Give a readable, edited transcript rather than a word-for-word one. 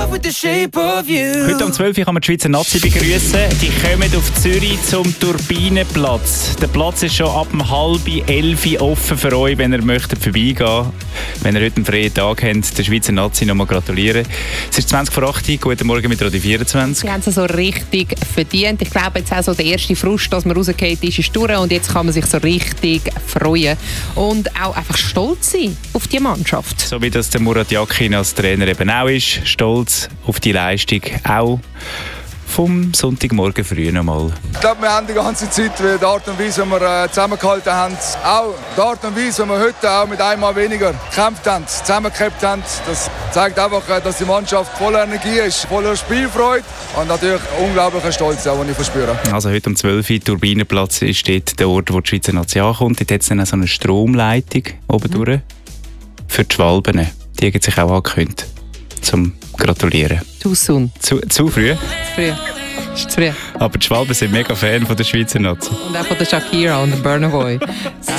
love with the shape of you. Heute um 12 Uhr kann man die Schweizer Nazi begrüßen. Die kommen auf Zürich zum Turbinenplatz. Der Platz ist schon ab 10:30 offen für euch, wenn ihr möchtet vorbeigehen. Wenn ihr heute einen freien Tag habt, der Schweizer Nazi nochmal gratulieren. Es ist 20 vor 8 Uhr. Guten Morgen mit Radio 24. Sie haben es so richtig verdient. Ich glaube, jetzt auch so der erste Frust, dass man rausgefallen ist durch. Und jetzt kann man sich so richtig freuen. Und auch einfach stolz sein auf die Mannschaft. So wie das der Murat Yakin als Trainer eben auch ist. Stolz auf die Leistung. Auch vom Sonntagmorgen früh nochmal. Ich glaube, wir haben die ganze Zeit, die Art und Weise, wie wir zusammengehalten haben, auch die Art und Weise, wie wir heute auch mit einmal weniger gekämpft haben, zusammengekämpft haben, das zeigt einfach, dass die Mannschaft voller Energie ist, voller Spielfreude und natürlich unglaublicher Stolz, den ich verspüre. Also heute um 12 Uhr, Turbinenplatz, steht der Ort, wo die Schweizer Nazi ankommt. Dort hat es dann auch so eine Stromleitung oben durch für die Schwalben. Die haben sich auch angekündigt, zum Gratulieren. Too soon. Zu früh? Zu früh. Ist zu früh. Aber die Schwalben sind mega Fan von der Schweizer Nazi. Und auch von der Shakira und dem Burna Boy.